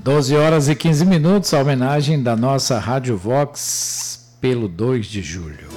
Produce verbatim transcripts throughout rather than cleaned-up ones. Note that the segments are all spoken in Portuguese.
doze horas e quinze minutos, a homenagem da nossa Rádio Vox pelo dois de julho.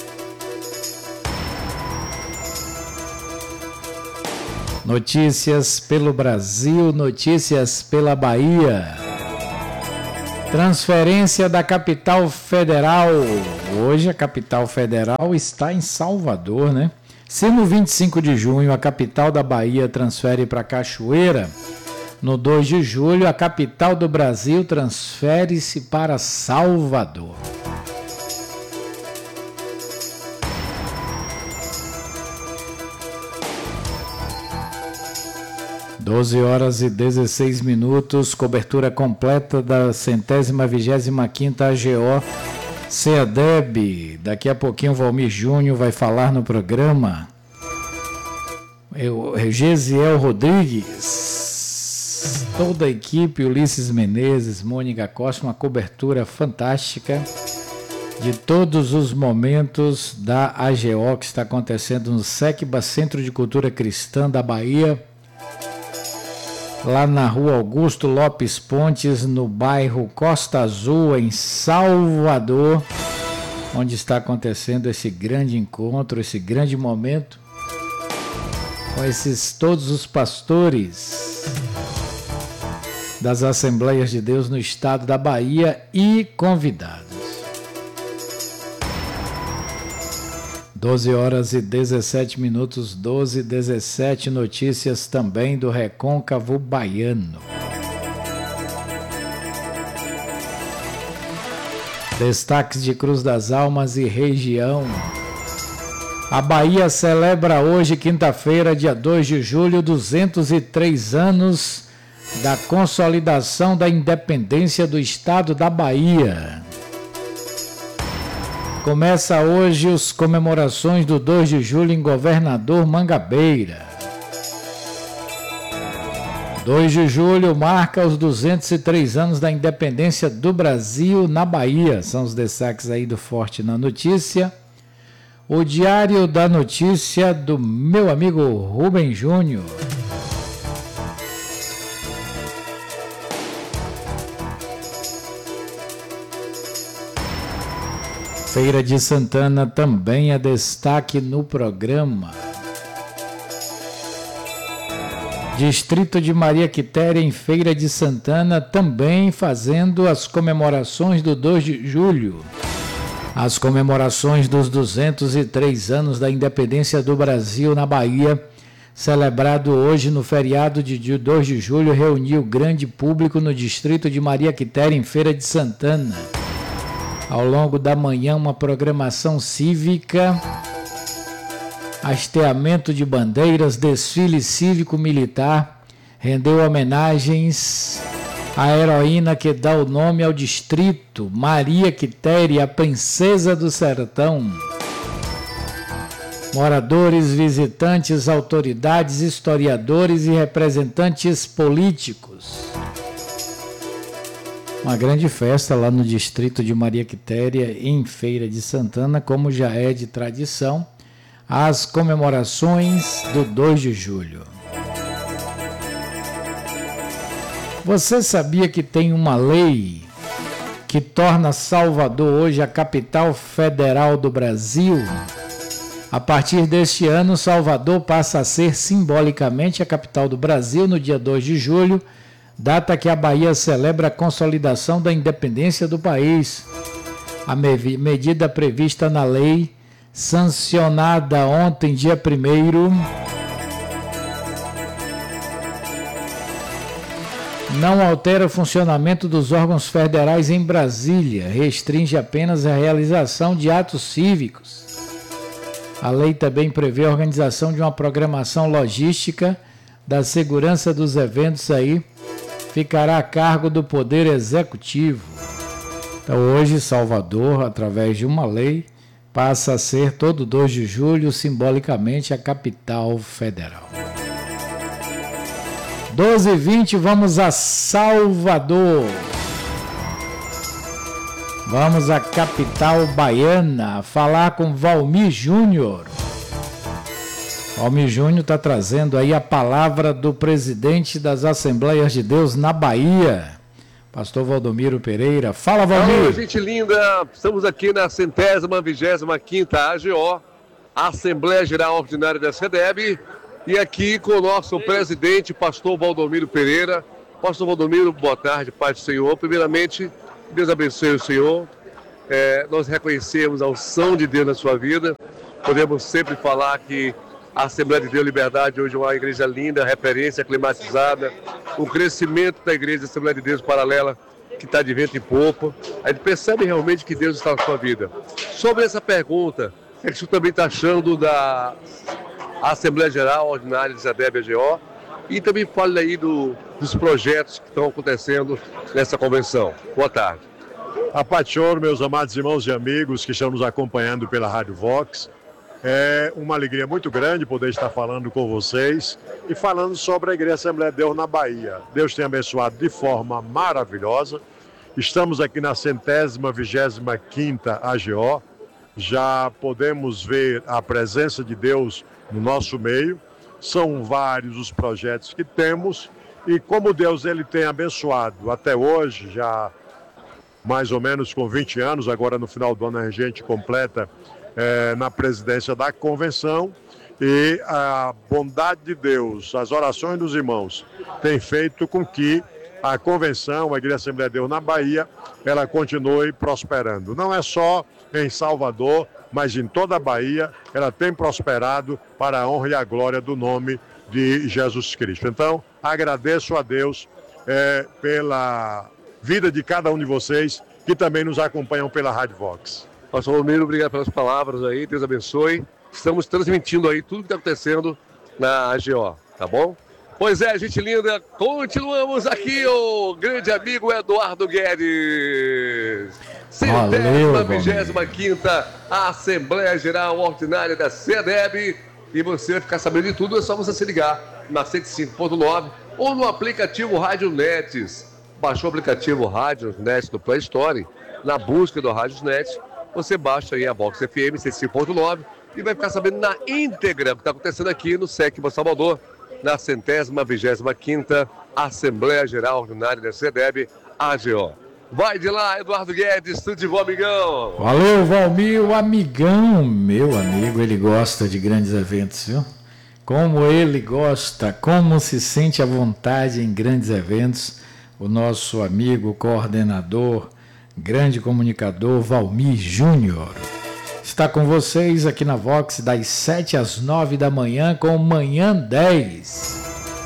Notícias pelo Brasil, notícias pela Bahia. Transferência da capital federal. Hoje a capital federal está em Salvador, né? Se no vinte e cinco de junho a capital da Bahia transfere para Cachoeira, no dois de julho a capital do Brasil transfere-se para Salvador. doze horas e dezesseis minutos, cobertura completa da centésima vigésima quinta A G O CEADEB. Daqui a pouquinho o Valmir Júnior vai falar no programa. Eu, Gesiel Rodrigues, toda a equipe, Ulisses Menezes, Mônica Costa, uma cobertura fantástica de todos os momentos da A G O que está acontecendo no SECBA, Centro de Cultura Cristã da Bahia, lá na rua Augusto Lopes Pontes, no bairro Costa Azul, em Salvador, onde está acontecendo esse grande encontro, esse grande momento, com esses todos os pastores das Assembleias de Deus no estado da Bahia e convidados. doze horas e dezessete minutos, doze e dezessete, notícias também do Recôncavo Baiano. Destaques de Cruz das Almas e região. A Bahia celebra hoje, quinta-feira, dia dois de julho, duzentos e três anos da consolidação da independência do estado da Bahia. Começa hoje as comemorações do dois de julho em Governador Mangabeira. dois de julho marca os duzentos e três anos da independência do Brasil na Bahia. São os destaques aí do Forte na Notícia. O Diário da Notícia do meu amigo Rubem Júnior. Feira de Santana também é destaque no programa. Distrito de Maria Quitéria em Feira de Santana também fazendo as comemorações do dois de julho. As comemorações dos duzentos e três anos da independência do Brasil na Bahia, celebrado hoje no feriado de dois de julho, reuniu grande público no Distrito de Maria Quitéria em Feira de Santana. Ao longo da manhã, uma programação cívica, hasteamento de bandeiras, desfile cívico-militar, rendeu homenagens à heroína que dá o nome ao distrito, Maria Quitéria, a princesa do sertão. Moradores, visitantes, autoridades, historiadores e representantes políticos. Uma grande festa lá no distrito de Maria Quitéria, em Feira de Santana, como já é de tradição, as comemorações do dois de julho. Você sabia que tem uma lei que torna Salvador hoje a capital federal do Brasil? A partir deste ano, Salvador passa a ser simbolicamente a capital do Brasil no dia dois de julho, data que a Bahia celebra a consolidação da independência do país. A me- medida prevista na lei, sancionada ontem, dia primeiro, não altera o funcionamento dos órgãos federais em Brasília, restringe apenas a realização de atos cívicos. A lei também prevê a organização de uma programação logística da segurança dos eventos aí, ficará a cargo do Poder Executivo. Então hoje Salvador, através de uma lei, passa a ser todo dois de julho, simbolicamente, a capital federal. doze e vinte, vamos a Salvador. Vamos à capital baiana, falar com Valmir Júnior. Valmir Júnior está trazendo aí a palavra do presidente das Assembleias de Deus na Bahia, Pastor Valdomiro Pereira. Fala, Valdomiro. Alô, gente linda. Estamos aqui na centésima, vigésima quinta A G O, Assembleia Geral Ordinária da SEDEB, e aqui com o nosso presidente, pastor Valdomiro Pereira. Pastor Valdomiro, boa tarde, Pai do Senhor. Primeiramente, Deus abençoe o Senhor. É, nós reconhecemos a unção de Deus na sua vida. Podemos sempre falar que a Assembleia de Deus Liberdade hoje é uma igreja linda, referência, climatizada. O crescimento da igreja Assembleia de Deus Paralela, que está de vento em popa. A gente percebe realmente que Deus está na sua vida. Sobre essa pergunta, o que o senhor também está achando da Assembleia Geral Ordinária de SEDEB A G O? E também fale aí do, dos projetos que estão acontecendo nessa convenção. Boa tarde. A paz do Senhor, meus amados irmãos e amigos que estão nos acompanhando pela Rádio Vox. É uma alegria muito grande poder estar falando com vocês e falando sobre a Igreja Assembleia de Deus na Bahia. Deus tem abençoado de forma maravilhosa. Estamos aqui na centésima, vigésima quinta A G O. Já podemos ver a presença de Deus no nosso meio. São vários os projetos que temos e como Deus ele tem abençoado até hoje, já mais ou menos com vinte anos, agora no final do ano a gente completa É, na presidência da convenção, e a bondade de Deus, as orações dos irmãos têm feito com que a convenção, a Igreja Assembleia de Deus na Bahia, ela continue prosperando. Não é só em Salvador, mas em toda a Bahia, ela tem prosperado para a honra e a glória do nome de Jesus Cristo. Então, agradeço a Deus é, pela vida de cada um de vocês que também nos acompanham pela Rádio Vox. Pastor Valdomiro, obrigado pelas palavras aí, Deus abençoe. Estamos transmitindo aí tudo que está acontecendo na A G O, tá bom? Pois é, gente linda, continuamos aqui, o grande amigo Eduardo Guedes. Centésima, vigésima quinta Assembleia Geral Ordinária da SEDEB. E você vai ficar sabendo de tudo, é só você se ligar na cento e cinco ponto nove ou no aplicativo Rádio Nets. Baixou o aplicativo Rádio Nets do Play Store, na busca do Rádio Nets. Você baixa aí a Vox F M cento e cinco ponto nove e vai ficar sabendo na íntegra o que está acontecendo aqui no S E C Salvador, na centésima, vigésima quinta Assembleia Geral Ordinária da SEDEB A G O. Vai de lá, Eduardo Guedes, tudo de bom, amigão. Valeu, Valmir, o amigão, meu amigo, ele gosta de grandes eventos, viu? Como ele gosta, como se sente à vontade em grandes eventos, o nosso amigo coordenador, grande comunicador Valmir Júnior. Está com vocês aqui na Vox das sete às nove da manhã com Manhã dez.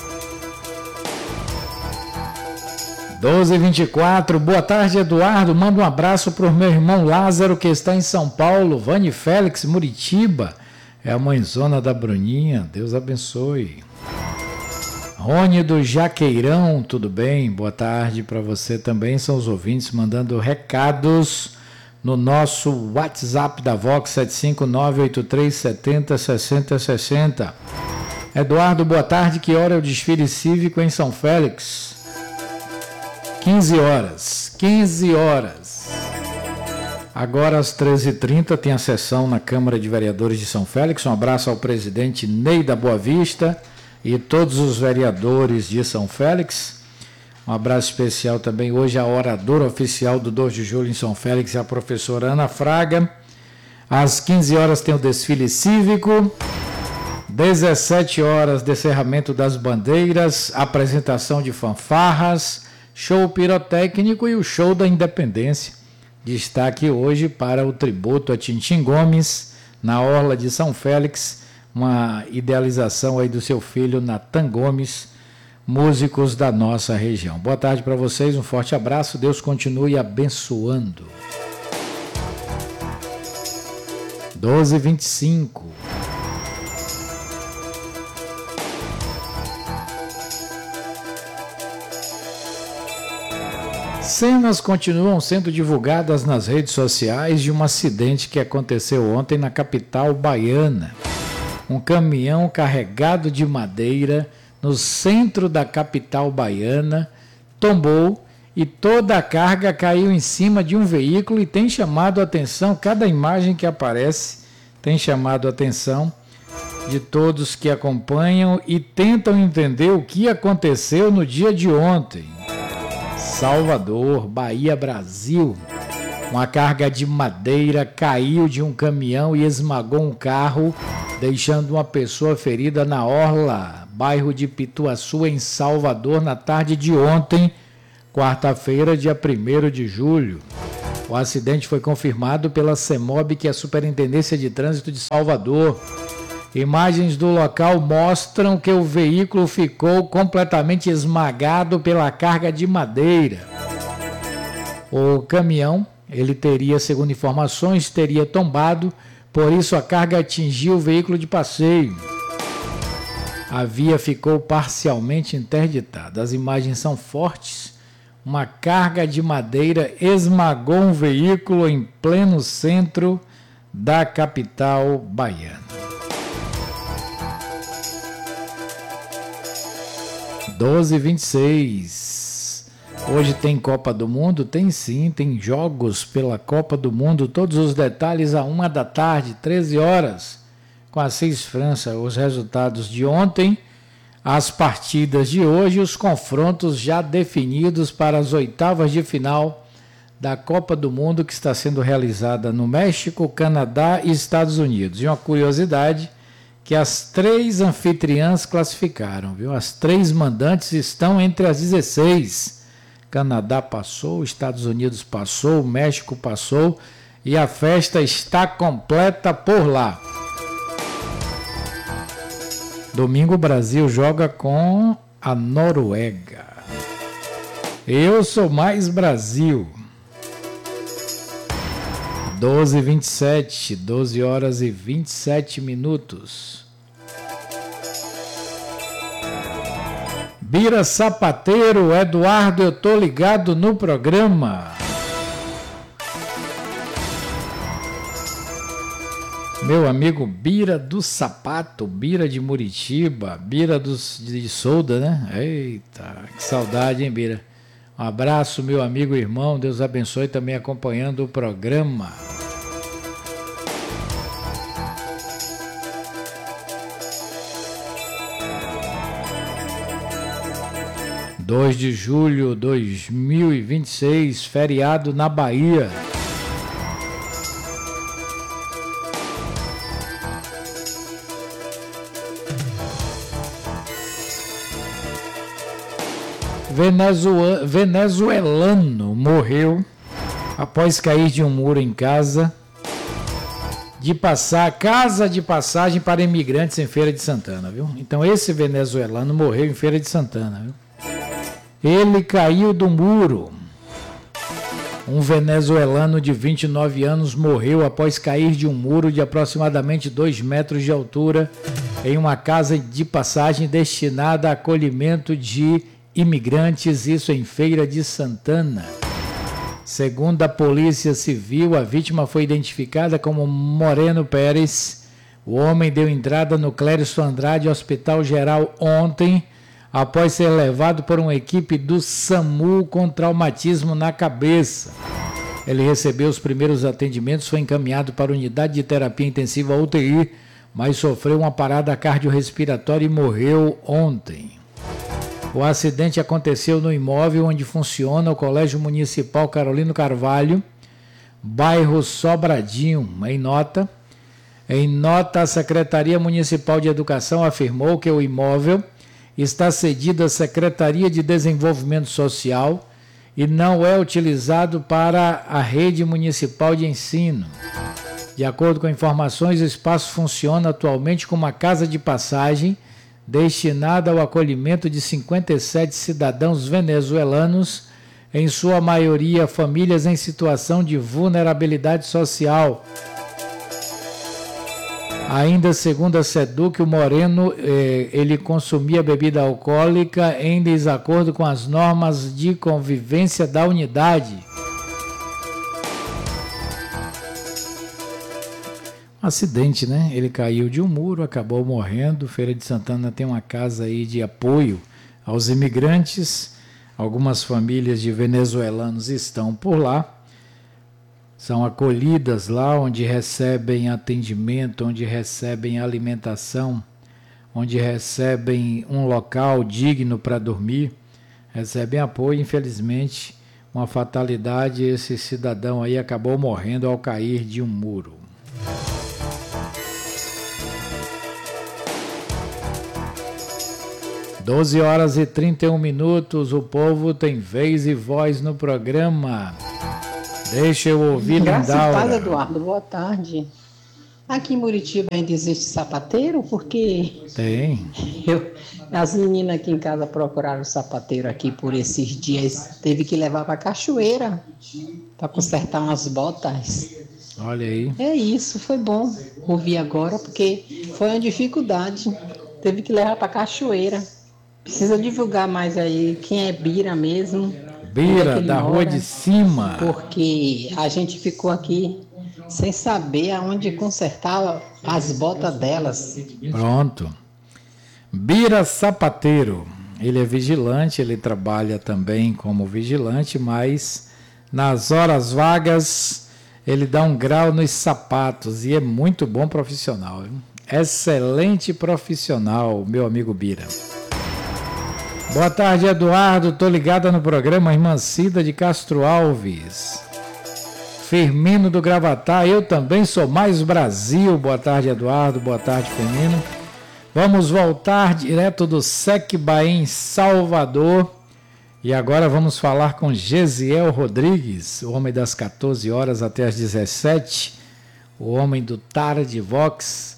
doze e vinte e quatro, boa tarde, Eduardo. Manda um abraço para o meu irmão Lázaro, que está em São Paulo. Vani Félix, Muritiba. É a mãezona da Bruninha. Deus abençoe. Rony do Jaqueirão, tudo bem? Boa tarde para você também. São os ouvintes mandando recados no nosso WhatsApp da Vox sete cinco nove oito três sete zero seis zero seis zero. Eduardo, boa tarde. Que hora é o desfile cívico em São Félix? quinze horas. quinze horas. Agora às treze e trinta tem a sessão na Câmara de Vereadores de São Félix. Um abraço ao presidente Ney da Boa Vista e todos os vereadores de São Félix. Um abraço especial também hoje à oradora oficial do dois de julho em São Félix, a professora Ana Fraga. Às quinze horas tem o desfile cívico. dezessete horas, descerramento das bandeiras, apresentação de fanfarras, show pirotécnico e o show da Independência. Destaque hoje para o tributo a Tintim Gomes, na Orla de São Félix, uma idealização aí do seu filho Natan Gomes, músicos da nossa região. Boa tarde para vocês, um forte abraço, Deus continue abençoando. doze e vinte e cinco. Cenas continuam sendo divulgadas nas redes sociais de um acidente que aconteceu ontem na capital baiana. Um caminhão carregado de madeira no centro da capital baiana tombou e toda a carga caiu em cima de um veículo e tem chamado a atenção, cada imagem que aparece tem chamado a atenção de todos que acompanham e tentam entender o que aconteceu no dia de ontem. Salvador, Bahia, Brasil. Uma carga de madeira caiu de um caminhão e esmagou um carro, deixando uma pessoa ferida na Orla, bairro de Pituaçu, em Salvador, na tarde de ontem, quarta-feira, dia primeiro de julho. O acidente foi confirmado pela CEMOB, que é a Superintendência de Trânsito de Salvador. Imagens do local mostram que o veículo ficou completamente esmagado pela carga de madeira. O caminhão, ele teria, segundo informações, teria tombado, por isso a carga atingiu o veículo de passeio. A via ficou parcialmente interditada. As imagens são fortes. Uma carga de madeira esmagou um veículo em pleno centro da capital baiana. doze e vinte e seis. Hoje tem Copa do Mundo? Tem sim, tem jogos pela Copa do Mundo. Todos os detalhes a uma da tarde, treze horas, com a Assis França. Os resultados de ontem, as partidas de hoje, os confrontos já definidos para as oitavas de final da Copa do Mundo, que está sendo realizada no México, Canadá e Estados Unidos. E uma curiosidade, que as três anfitriãs classificaram, viu? As três mandantes estão entre as dezesseis. Canadá passou, Estados Unidos passou, México passou e a festa está completa por lá. Domingo o Brasil joga com a Noruega. Eu sou mais Brasil. doze e vinte e sete, doze horas e vinte e sete minutos. Bira Sapateiro, Eduardo, eu tô ligado no programa. Meu amigo Bira do Sapato, Bira de Muritiba, Bira dos, de Solda, né? Eita, que saudade, hein, Bira? Um abraço, meu amigo e irmão, Deus abençoe, também acompanhando o programa. dois de julho de dois mil e vinte e seis, feriado na Bahia. Venezuela, venezuelano morreu após cair de um muro em casa de passar casa de passagem para imigrantes em Feira de Santana, viu? Então esse venezuelano morreu em Feira de Santana, viu? Ele caiu do muro. Um venezuelano de vinte e nove anos morreu após cair de um muro de aproximadamente dois metros de altura em uma casa de passagem destinada a acolhimento de imigrantes, isso em Feira de Santana. Segundo a Polícia Civil, a vítima foi identificada como Moreno Pérez. O homem deu entrada no Clérison Andrade Hospital Geral ontem, após ser levado por uma equipe do SAMU com traumatismo na cabeça. Ele recebeu os primeiros atendimentos, foi encaminhado para a unidade de terapia intensiva U T I, mas sofreu uma parada cardiorrespiratória e morreu ontem. O acidente aconteceu no imóvel onde funciona o Colégio Municipal Carolino Carvalho, bairro Sobradinho. Em nota, em nota, a Secretaria Municipal de Educação afirmou que o imóvel está cedido à Secretaria de Desenvolvimento Social e não é utilizado para a rede municipal de ensino. De acordo com informações, o espaço funciona atualmente como uma casa de passagem destinada ao acolhimento de cinquenta e sete cidadãos venezuelanos, em sua maioria famílias em situação de vulnerabilidade social. Ainda segundo a SEDUC, o Moreno eh, ele consumia bebida alcoólica em desacordo com as normas de convivência da unidade. Um acidente, né? Ele caiu de um muro, acabou morrendo. Feira de Santana tem uma casa aí de apoio aos imigrantes. Algumas famílias de venezuelanos estão por lá. São acolhidas lá, onde recebem atendimento, onde recebem alimentação, onde recebem um local digno para dormir. recebem apoio. Infelizmente, uma fatalidade, esse cidadão aí acabou morrendo ao cair de um muro. doze horas e trinta e um minutos, o povo tem vez e voz no programa. Deixa eu ouvir, Lindaura. Eduardo, boa tarde. Aqui em Muritiba ainda existe sapateiro, porque tem. Eu, as meninas aqui em casa procuraram o sapateiro aqui por esses dias, teve que levar para cachoeira para consertar umas botas. Olha aí. É isso, foi bom ouvir agora, porque foi uma dificuldade, teve que levar para cachoeira. Precisa divulgar mais aí quem é Bira mesmo. Bira, da mora, Rua de Cima. Porque a gente ficou aqui sem saber aonde consertar as botas delas. Pronto. Bira Sapateiro. Ele é vigilante, ele trabalha também como vigilante, mas nas horas vagas ele dá um grau nos sapatos e é muito bom profissional. Viu? Excelente profissional, meu amigo Bira. Boa tarde, Eduardo. Tô ligada no programa, irmã Cida de Castro Alves. Firmino do Gravatá, eu também sou mais Brasil. Boa tarde, Eduardo. Boa tarde, Firmino. Vamos voltar direto do SECBA em Salvador. E agora vamos falar com Gesiel Rodrigues, o homem das quatorze horas até as dezessete. O homem do Tarde Vox.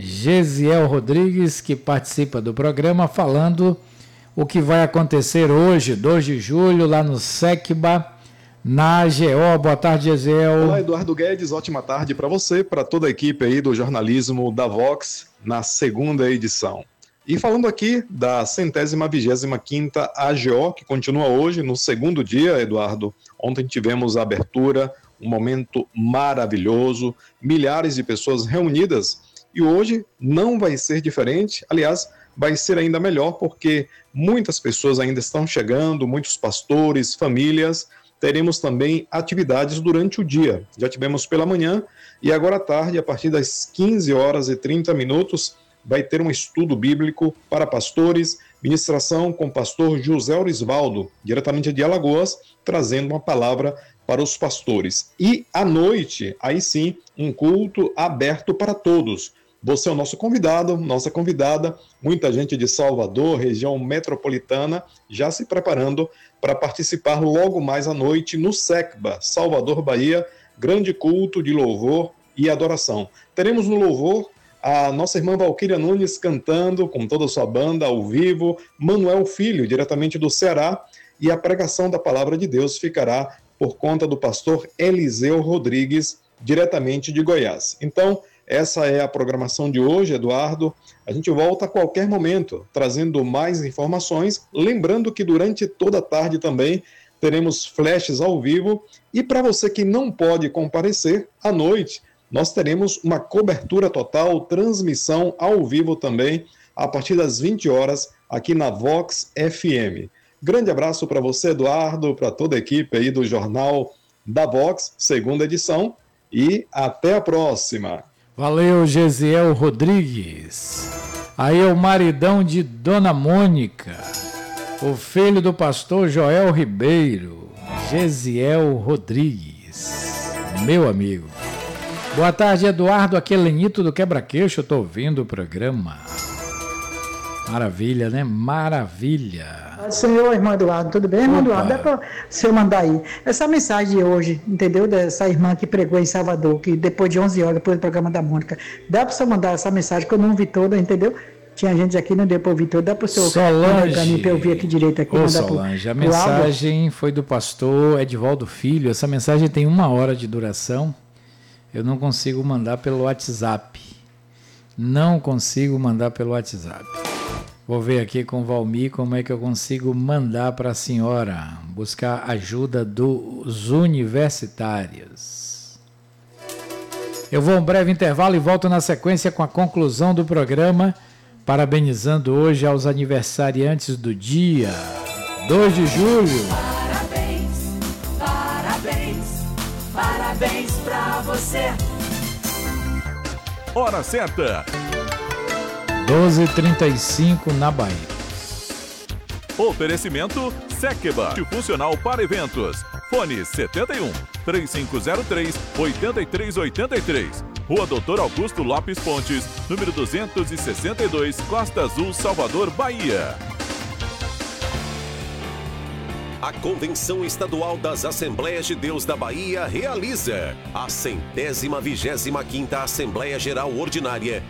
Gesiel Rodrigues, que participa do programa, falando o que vai acontecer hoje, dois de julho, lá no SECBA, na A G O. Boa tarde, Gesiel. Olá, Eduardo Guedes, ótima tarde para você, para toda a equipe aí do jornalismo da Vox, na segunda edição. E falando aqui da centésima vigésima quinta A G O, que continua hoje, no segundo dia, Eduardo. Ontem tivemos a abertura, um momento maravilhoso, milhares de pessoas reunidas, e hoje não vai ser diferente, aliás, vai ser ainda melhor, porque muitas pessoas ainda estão chegando, muitos pastores, famílias. Teremos também atividades durante o dia. Já tivemos pela manhã e agora à tarde, a partir das quinze horas e trinta minutos, vai ter um estudo bíblico para pastores, ministração com o pastor José Orisvaldo, diretamente de Alagoas, trazendo uma palavra para os pastores. E à noite, aí sim, um culto aberto para todos. Você é o nosso convidado, nossa convidada, muita gente de Salvador, região metropolitana, já se preparando para participar logo mais à noite no SECBA, Salvador, Bahia, grande culto de louvor e adoração. Teremos no louvor a nossa irmã Valquíria Nunes cantando com toda a sua banda ao vivo, Manuel Filho, diretamente do Ceará, e a pregação da palavra de Deus ficará por conta do pastor Eliseu Rodrigues, diretamente de Goiás. Então, essa é a programação de hoje, Eduardo. A gente volta a qualquer momento, trazendo mais informações. Lembrando que durante toda a tarde também teremos flashes ao vivo. E para você que não pode comparecer, à noite nós teremos uma cobertura total, transmissão ao vivo também, a partir das vinte horas, aqui na Vox F M. Grande abraço para você, Eduardo, para toda a equipe aí do Jornal da Vox, segunda edição. E até a próxima. Valeu, Gesiel Rodrigues. Aí é o maridão de Dona Mônica, o filho do pastor Joel Ribeiro, Gesiel Rodrigues, meu amigo. Boa tarde, Eduardo, aqui é Lenito do Quebra-Queixo, eu tô ouvindo o programa. Maravilha, né? Maravilha. Senhor, irmão Eduardo, tudo bem, irmão Opa. Eduardo? Dá para o senhor mandar aí essa mensagem de hoje, entendeu? Dessa irmã que pregou em Salvador, que depois de onze horas, depois do programa da Mônica, dá para o senhor mandar essa mensagem, que eu não vi toda, entendeu? Tinha gente aqui, não deu para ouvir toda, dá para o senhor Solange, para mim, para eu ouvir aqui direito. Aqui, ô Solange, pro, a mensagem foi do pastor Edivaldo Filho, essa mensagem tem uma hora de duração, eu não consigo mandar pelo WhatsApp, não consigo mandar pelo WhatsApp. Vou ver aqui com o Valmir como é que eu consigo mandar para a senhora, buscar ajuda dos universitários. Eu vou a um breve intervalo e volto na sequência com a conclusão do programa, parabenizando hoje aos aniversariantes do dia, dois de julho. Parabéns, parabéns, parabéns pra você. Hora certa. doze e trinta e cinco na Bahia. Oferecimento Sequeba, funcional para eventos. Fone setenta e um, três cinco zero três, oito três oito três. Rua Doutor Augusto Lopes Pontes, número duzentos e sessenta e dois, Costa Azul, Salvador, Bahia. A Convenção Estadual das Assembleias de Deus da Bahia realiza a centésima vigésima quinta Assembleia Geral Ordinária